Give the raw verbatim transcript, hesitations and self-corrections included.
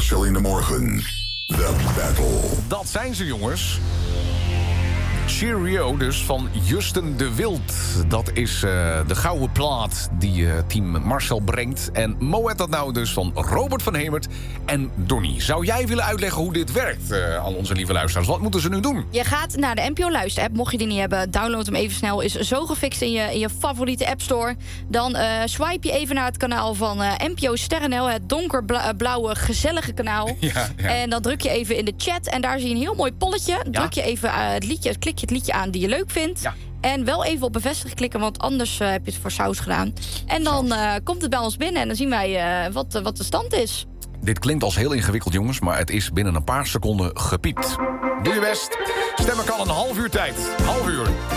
Marcel in de morgen. The Battle. Dat zijn ze, jongens. Cheerio dus van Justin de Wild. Dat is uh, de gouden plaat die uh, team Marcel brengt. En Moet dat nou dus van Robert van Hemert en Donnie. Zou jij willen uitleggen hoe dit werkt uh, aan onze lieve luisteraars? Wat moeten ze nu doen? Je gaat naar de N P O Luister-app. Mocht je die niet hebben, download hem even snel. Is zo gefixt in je, in je favoriete App Store. Dan uh, swipe je even naar het kanaal van uh, N P O Sterrenhel. Het donkerblauwe, gezellige kanaal. Ja, ja. En dan druk je even in de chat. En daar zie je een heel mooi polletje. Ja. Druk je even uh, het liedje, klik je het liedje aan die je leuk vindt. Ja. En wel even op bevestig klikken, want anders uh, heb je het voor saus gedaan. En dan uh, komt het bij ons binnen en dan zien wij uh, wat, uh, wat de stand is. Dit klinkt als heel ingewikkeld, jongens, maar het is binnen een paar seconden gepiept. Doe je best. Stemmen kan een half uur tijd. Half uur.